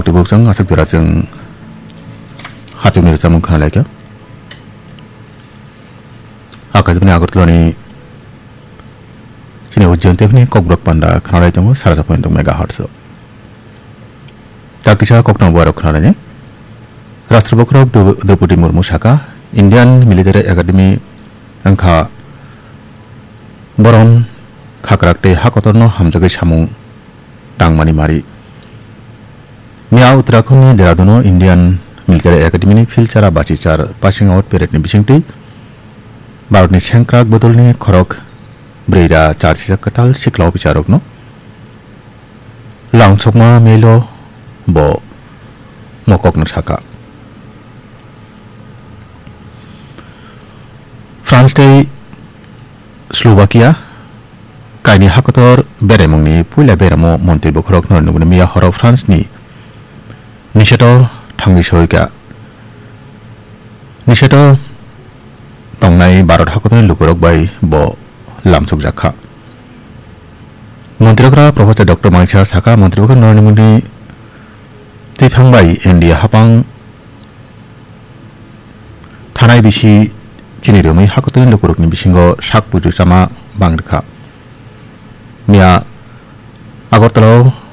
Tibuk Sang Asik Durajeng Hatu Mirzamun Kanalekya Akazbani Agurtlani Sini Ujian Teknik Kokbrok Panda Kanalai Tongo 100.6 MHz Takisha Koknam Borok Kanalanya Rastrabokrab Deputy Murmu Shaka Indian Military Academy Angka Boron Khakrakte Hakotorno Hamjage Samung Tangmani Mari Mia Uttarakhand Dehradun Indian Military Academy Filchara Bachichar Passing Out Parade ni Bisingti Bharatni Sengkrak Bodolni Khorok Breida Charchijak Katal Siklau Bicharokno Langchokma Melo Bo Mokokno Saka France Day Slovakia Kaini Hakotor Beremongni Pula Beremo Monte Bokrok no Mia Horo France ni Nishato Tangi Shoika Nishato Tongnai Barat Hakotor Lukurok by Bo Lamsuk Jaka Montrokra Professor Dr. Maisha Saka Montrokra Nornimuni Tipang by India Hapang Tanai Bishi Jinirumi Hakotor Lukurok ni Bishingo Shak Puju Sama Bangdaka Mia Agortalo